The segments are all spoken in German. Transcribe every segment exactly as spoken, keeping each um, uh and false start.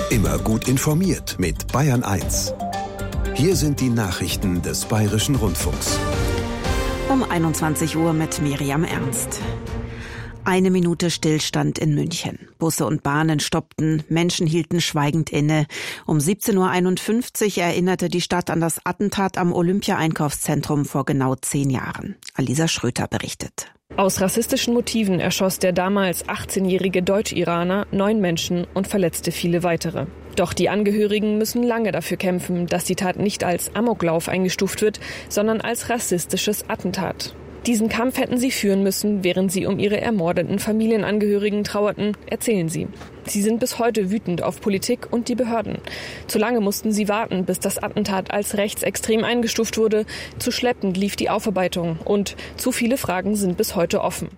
Immer gut informiert mit Bayern eins. Hier sind die Nachrichten des Bayerischen Rundfunks. Um einundzwanzig Uhr mit Miriam Ernst. Eine Minute Stillstand in München. Busse und Bahnen stoppten, Menschen hielten schweigend inne. Um siebzehn Uhr einundfünfzig erinnerte die Stadt an das Attentat am Olympia-Einkaufszentrum vor genau zehn Jahren. Alisa Schröter berichtet. Aus rassistischen Motiven erschoss der damals achtzehnjährige Deutsch-Iraner neun Menschen und verletzte viele weitere. Doch die Angehörigen müssen lange dafür kämpfen, dass die Tat nicht als Amoklauf eingestuft wird, sondern als rassistisches Attentat. Diesen Kampf hätten sie führen müssen, während sie um ihre ermordeten Familienangehörigen trauerten, erzählen sie. Sie sind bis heute wütend auf Politik und die Behörden. Zu lange mussten sie warten, bis das Attentat als rechtsextrem eingestuft wurde. Zu schleppend lief die Aufarbeitung und zu viele Fragen sind bis heute offen.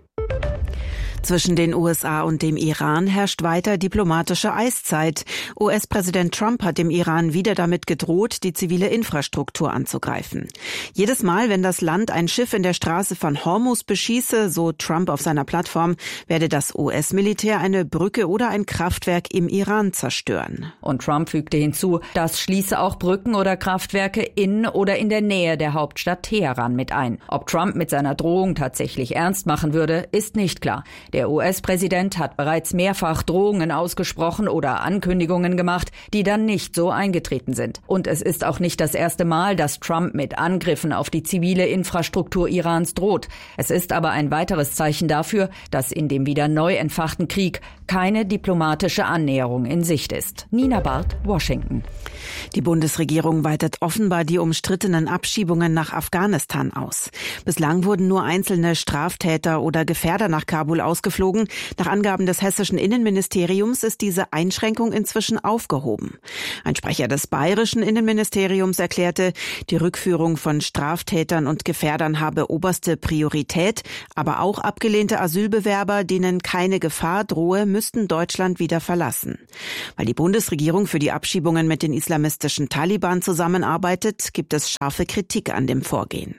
Zwischen den U S A und dem Iran herrscht weiter diplomatische Eiszeit. U S-Präsident Trump hat dem Iran wieder damit gedroht, die zivile Infrastruktur anzugreifen. Jedes Mal, wenn das Land ein Schiff in der Straße von Hormuz beschieße, so Trump auf seiner Plattform, werde das U S-Militär eine Brücke oder ein Kraftwerk im Iran zerstören. Und Trump fügte hinzu, das schließe auch Brücken oder Kraftwerke in oder in der Nähe der Hauptstadt Teheran mit ein. Ob Trump mit seiner Drohung tatsächlich ernst machen würde, ist nicht klar. Der U S-Präsident hat bereits mehrfach Drohungen ausgesprochen oder Ankündigungen gemacht, die dann nicht so eingetreten sind. Und es ist auch nicht das erste Mal, dass Trump mit Angriffen auf die zivile Infrastruktur Irans droht. Es ist aber ein weiteres Zeichen dafür, dass in dem wieder neu entfachten Krieg keine diplomatische Annäherung in Sicht ist. Nina Barth, Washington. Die Bundesregierung weitet offenbar die umstrittenen Abschiebungen nach Afghanistan aus. Bislang wurden nur einzelne Straftäter oder Gefährder nach Kabul ausgeflogen. Nach Angaben des hessischen Innenministeriums ist diese Einschränkung inzwischen aufgehoben. Ein Sprecher des bayerischen Innenministeriums erklärte, die Rückführung von Straftätern und Gefährdern habe oberste Priorität, aber auch abgelehnte Asylbewerber, denen keine Gefahr drohe, müssten Deutschland wieder verlassen. Weil die Bundesregierung für die Abschiebungen mit den islamistischen Taliban zusammenarbeitet, gibt es scharfe Kritik an dem Vorgehen.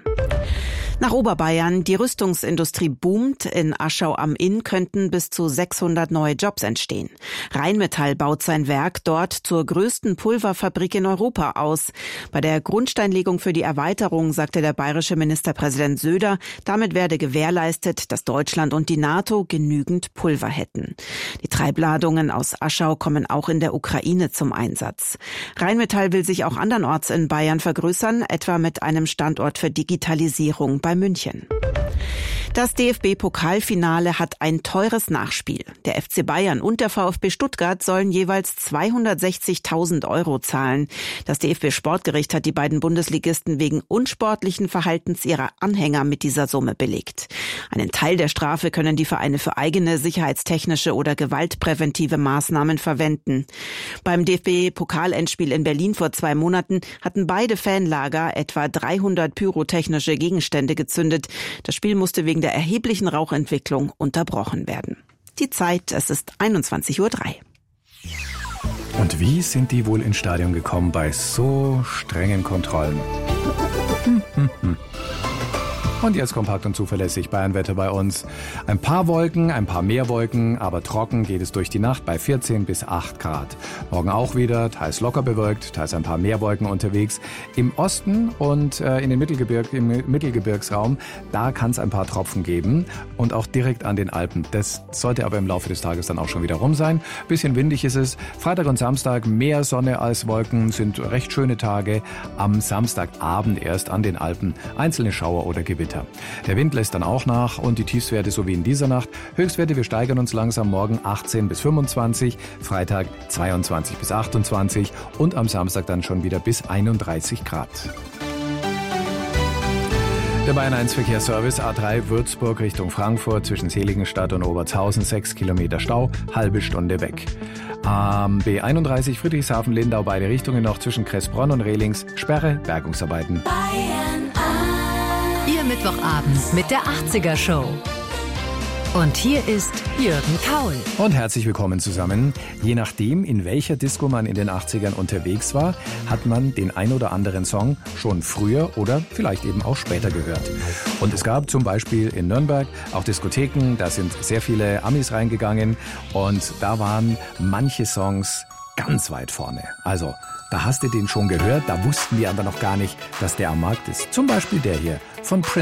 Nach Oberbayern, die Rüstungsindustrie boomt. In Aschau am Inn könnten bis zu sechshundert neue Jobs entstehen. Rheinmetall baut sein Werk dort zur größten Pulverfabrik in Europa aus. Bei der Grundsteinlegung für die Erweiterung sagte der bayerische Ministerpräsident Söder, damit werde gewährleistet, dass Deutschland und die NATO genügend Pulver hätten. Die Treibladungen aus Aschau kommen auch in der Ukraine zum Einsatz. Rheinmetall will sich auch andernorts in Bayern vergrößern, etwa mit einem Standort für Digitalisierung bei München. Das D F B-Pokalfinale hat ein teures Nachspiel. Der F C Bayern und der VfB Stuttgart sollen jeweils zweihundertsechzigtausend Euro zahlen. Das D F B-Sportgericht hat die beiden Bundesligisten wegen unsportlichen Verhaltens ihrer Anhänger mit dieser Summe belegt. Einen Teil der Strafe können die Vereine für eigene sicherheitstechnische oder gewaltpräventive Maßnahmen verwenden. Beim D F B-Pokalendspiel in Berlin vor zwei Monaten hatten beide Fanlager etwa dreihundert pyrotechnische Gegenstände gezündet. Das Spiel musste wegen der erheblichen Rauchentwicklung unterbrochen werden. Die Zeit, es ist einundzwanzig Uhr drei. Und wie sind die wohl ins Stadion gekommen bei so strengen Kontrollen? Hm, hm, hm. Und jetzt kompakt und zuverlässig Bayernwetter bei uns. Ein paar Wolken, ein paar mehr Wolken, aber trocken geht es durch die Nacht bei vierzehn bis acht Grad. Morgen auch wieder, teils locker bewölkt, teils ein paar mehr Wolken unterwegs. Im Osten und äh, in den Mittelgebirg, im Mittelgebirgsraum, da kann es ein paar Tropfen geben. Und auch direkt an den Alpen. Das sollte aber im Laufe des Tages dann auch schon wieder rum sein. Bisschen windig ist es. Freitag und Samstag mehr Sonne als Wolken, sind recht schöne Tage. Am Samstagabend erst an den Alpen einzelne Schauer oder Gewitter. Der Wind lässt dann auch nach und die Tiefstwerte so wie in dieser Nacht. Höchstwerte, wir steigern uns langsam morgen achtzehn bis fünfundzwanzig, Freitag zweiundzwanzig bis achtundzwanzig und am Samstag dann schon wieder bis einunddreißig Grad. Der Bayern eins Verkehrsservice A drei Würzburg Richtung Frankfurt zwischen Seligenstadt und Obertshausen, sechs Kilometer Stau, halbe Stunde weg. Am B einunddreißig Friedrichshafen-Lindau beide Richtungen noch zwischen Kressbronn und Rehlings, Sperre, Bergungsarbeiten. Bayern eins. Ihr Mittwochabend mit der achtziger Show. Und hier ist Jürgen Kaul. Und herzlich willkommen zusammen. Je nachdem, in welcher Disco man in den achtzigern unterwegs war, hat man den ein oder anderen Song schon früher oder vielleicht eben auch später gehört. Und es gab zum Beispiel in Nürnberg auch Diskotheken, da sind sehr viele Amis reingegangen und da waren manche Songs ganz weit vorne. Also, da hast du den schon gehört, da wussten wir aber noch gar nicht, dass der am Markt ist. Zum Beispiel der hier von Prince.